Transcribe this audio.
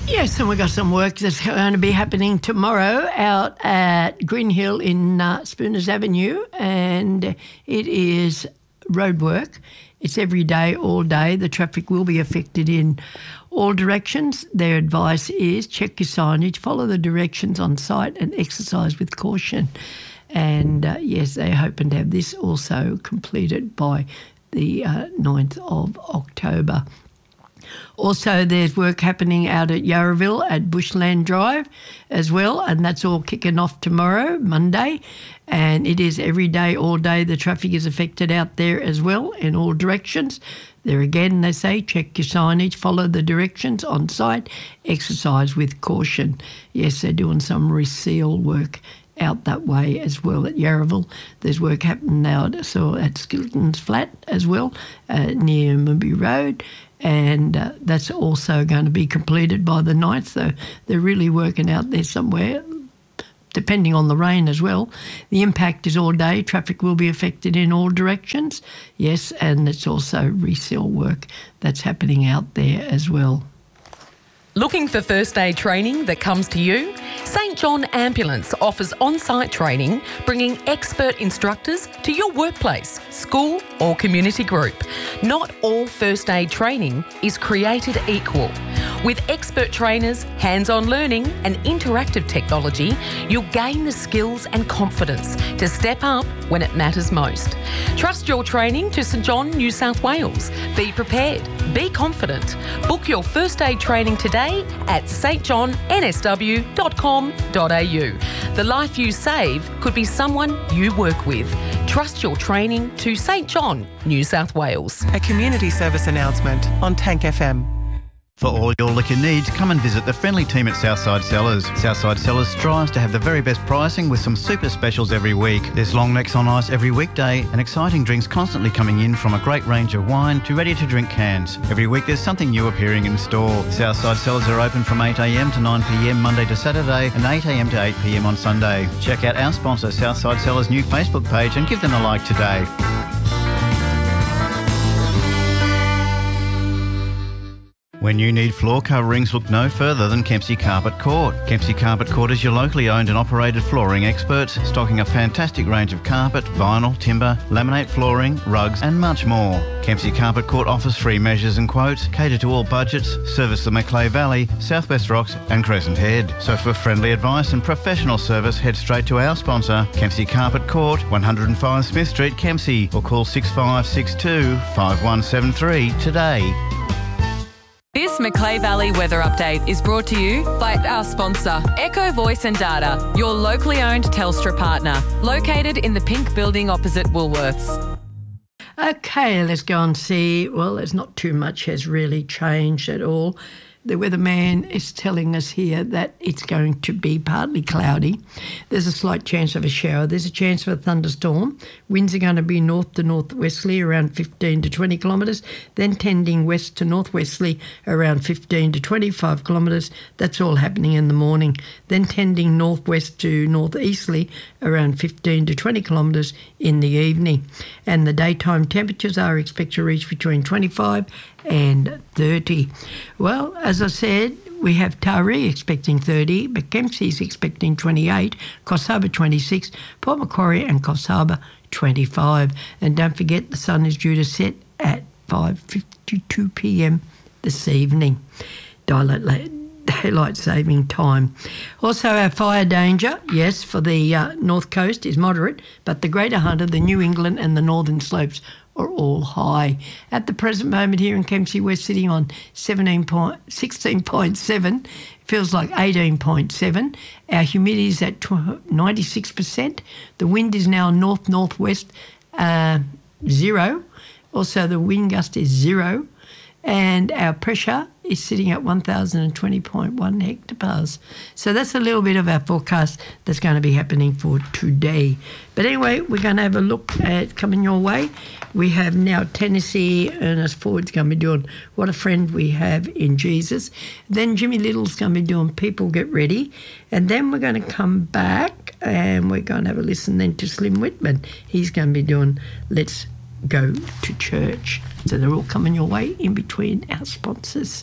Yes, and we've got some work that's going to be happening tomorrow out at Green Hill in Spooners Avenue, and it is road work. It's every day, all day. The traffic will be affected in all directions. Their advice is check your signage, follow the directions on site and exercise with caution. And yes, they're hoping to have this also completed by the 9th of October. Also, there's work happening out at Yarraville at Bushland Drive as well, and that's all kicking off tomorrow, Monday, and it is every day, all day. The traffic is affected out there as well in all directions. There again, they say, check your signage, follow the directions on site, exercise with caution. Yes, they're doing some reseal work out that way as well at Yarraville. There's work happening now at Skilton's Flat as well, near Mumby Road, and that's also going to be completed by the 9th, so they're really working out there somewhere, depending on the rain as well. The impact is all day. Traffic will be affected in all directions, yes, and it's also resale work that's happening out there as well. Looking for first aid training that comes to you? St John Ambulance offers on-site training, bringing expert instructors to your workplace, school or community group. Not all first aid training is created equal. With expert trainers, hands-on learning and interactive technology, you'll gain the skills and confidence to step up when it matters most. Trust your training to St John, New South Wales. Be prepared. Be confident. Book your first aid training today at stjohnsw.com.au. The life you save could be someone you work with. Trust your training to St John, New South Wales. A community service announcement on Tank FM. For all your liquor needs, come and visit the friendly team at Southside Cellars. Southside Cellars strives to have the very best pricing with some super specials every week. There's long necks on ice every weekday and exciting drinks constantly coming in, from a great range of wine to ready-to-drink cans. Every week there's something new appearing in store. Southside Cellars are open from 8am to 9pm Monday to Saturday and 8am to 8pm on Sunday. Check out our sponsor Southside Cellars' new Facebook page and give them a like today. When you need floor coverings, look no further than Kempsey Carpet Court. Kempsey Carpet Court is your locally owned and operated flooring experts, stocking a fantastic range of carpet, vinyl, timber, laminate flooring, rugs and much more. Kempsey Carpet Court offers free measures and quotes, cater to all budgets, service the Macleay Valley, Southwest Rocks and Crescent Head. So for friendly advice and professional service, head straight to our sponsor, Kempsey Carpet Court, 105 Smith Street, Kempsey, or call 6562 5173 today. This Macleay Valley weather update is brought to you by our sponsor, Echo Voice and Data, your locally owned Telstra partner, located in the pink building opposite Woolworths. Okay, let's go and see. Well, there's not too much has really changed at all. The weatherman is telling us here that it's going to be partly cloudy. There's a slight chance of a shower. There's a chance of a thunderstorm. Winds are going to be north to northwesterly around 15 to 20 kilometres, then tending west to northwesterly around 15 to 25 kilometres. That's all happening in the morning. Then tending northwest to northeasterly around 15 to 20 kilometres in the evening. And the daytime temperatures are expected to reach between 25 and 30. Well, as I said, we have Taree expecting 30, but Kempsey's expecting 28, Coffs Harbour 26, Port Macquarie and Coffs Harbour 25. And don't forget, the sun is due to set at 5:52pm this evening. Daylight saving time. Also, our fire danger, yes, for the north coast is moderate, but the Greater Hunter, the New England and the northern slopes are all high. At the present moment here in Kempsey, we're sitting on 16.7. It feels like 18.7. Our humidity is at 96%. The wind is now north-northwest 0. Also, the wind gust is 0. And our pressure is sitting at 1,020.1 hectopascals. So that's a little bit of our forecast that's going to be happening for today. But anyway, we're going to have a look at coming your way. We have now Tennessee, Ernest Ford's going to be doing What a Friend We Have in Jesus. Then Jimmy Little's going to be doing People Get Ready. And then we're going to come back and we're going to have a listen then to Slim Whitman. He's going to be doing Let's Go to Church. So they're all coming your way in between our sponsors.